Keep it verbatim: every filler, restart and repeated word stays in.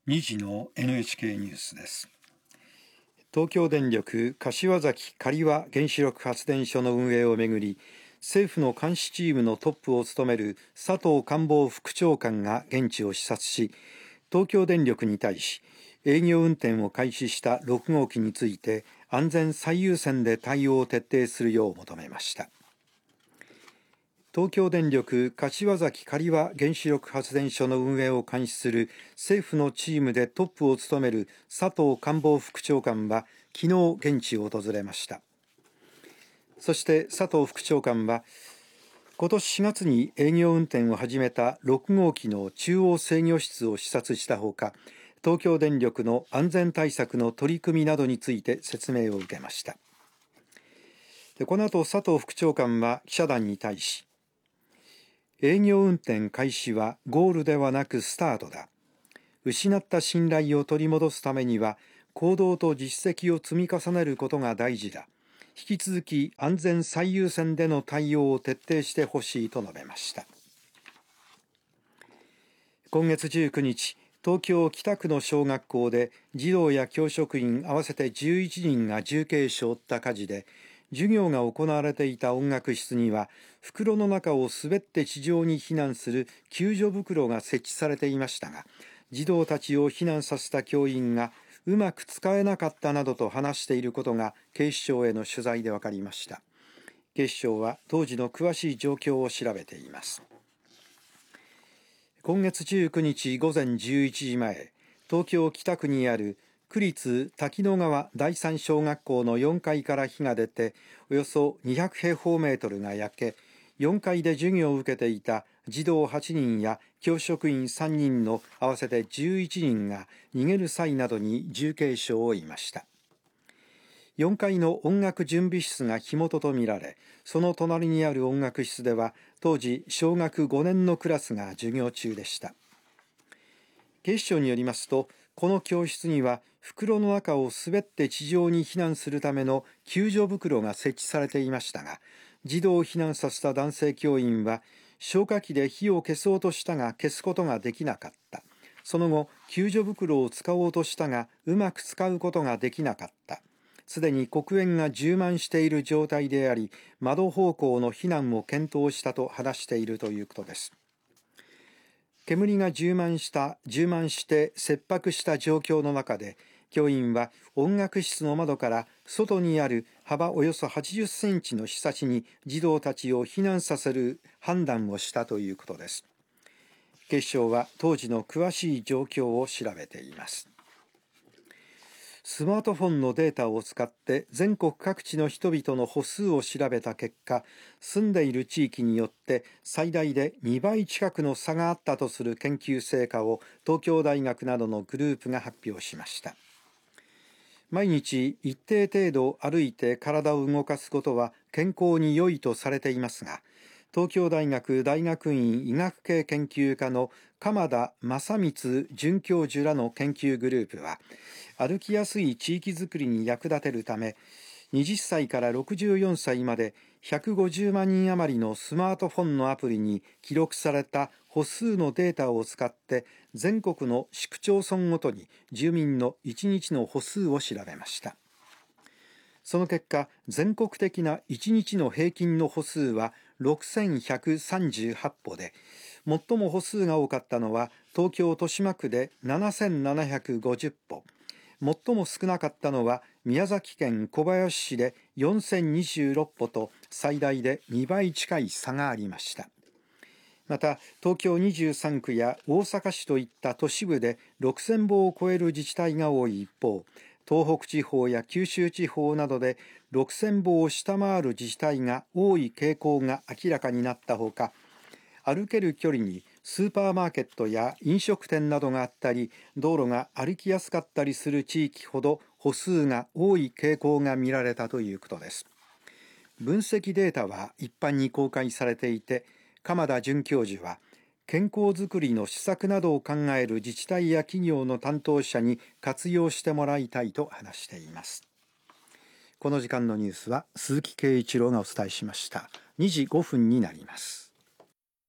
にじの エヌエイチケー ニュースです。 東京電力柏崎刈羽原子力発電所の運営をめぐり、政府の監視チームのトップを務める佐藤官房副長官が現地を視察し、東京電力に対し営業運転を開始したろくごうきについて安全最優先で対応を徹底するよう求めました。東京電力柏崎刈羽原子力発電所の運営を監視する政府のチームでトップを務める佐藤官房副長官は昨日現地を訪れました。そして佐藤副長官は今年しがつに営業運転を始めたろくごうきの中央制御室を視察したほか、東京電力の安全対策の取り組みなどについて説明を受けました。でこの後佐藤副長官は記者団に対し、営業運転開始はゴールではなくスタートだ。失った信頼を取り戻すためには行動と実績を積み重ねることが大事だ。引き続き安全最優先での対応を徹底してほしいと述べました。今月じゅうくにち、東京北区の小学校で児童や教職員合わせてじゅういちにんが重軽傷を負った火事で、授業が行われていた音楽室には袋の中を滑って地上に避難する救助袋が設置されていましたが、児童たちを避難させた教員がうまく使えなかったなどと話していることが警視庁への取材で分かりました。警視庁は当時の詳しい状況を調べています。今月じゅうくにち午前じゅういちじまえ、東京北区にある区立滝野川第三小学校のよんかいから火が出て、およそにひゃくへいほうメートルが焼け、よんかいで授業を受けていた児童はちにんや教職員さんにんの合わせてじゅういちにんが逃げる際などに重軽傷を負いました。よんかいの音楽準備室が火元とみられ、その隣にある音楽室では当時小学ごねんのクラスが授業中でした。警視庁によりますと、この教室には袋の中を滑って地上に避難するための救助袋が設置されていましたが、児童を避難させた男性教員は消火器で火を消そうとしたが消すことができなかった。その後救助袋を使おうとしたがうまく使うことができなかった。すでに黒煙が充満している状態であり、窓方向の避難を検討したと話しているということです。煙が充満した充満して切迫した状況の中で、教員は音楽室の窓から外にある幅およそはちじゅっセンチのひさしに児童たちを避難させる判断をしたということです。警視庁は当時の詳しい状況を調べています。スマートフォンのデータを使って全国各地の人々の歩数を調べた結果、住んでいる地域によって最大でにばい近くの差があったとする研究成果を東京大学などのグループが発表しました。毎日一定程度歩いて体を動かすことは健康に良いとされていますが、東京大学大学院医学系研究科の鎌田正光准教授らの研究グループは、歩きやすい地域づくりに役立てるため、はたちからろくじゅうよんさいまでひゃくごじゅうまんにん余りのスマートフォンのアプリに記録された歩数のデータを使って全国の市区町村ごとに住民のいちにちの歩数を調べました。その結果、全国的ないちにちの平均の歩数はろくせんひゃくさんじゅうはち歩で、最も歩数が多かったのは東京豊島区でななせんななひゃくごじゅっ歩、最も少なかったのは宮崎県小林市でよんせんにじゅうろく歩と最大でにばい近い差がありました。また東京にじゅうさんくや大阪市といった都市部でろくせん歩を超える自治体が多い一方、東北地方や九州地方などでろくせん歩を下回る自治体が多い傾向が明らかになったほか、歩ける距離にスーパーマーケットや飲食店などがあったり、道路が歩きやすかったりする地域ほど歩数が多い傾向が見られたということです。分析データは一般に公開されていて、鎌田准教授は健康づくりの施策などを考える自治体や企業の担当者に活用してもらいたいと話しています。この時間のニュースは鈴木圭一郎がお伝えしました。にじごふんになります。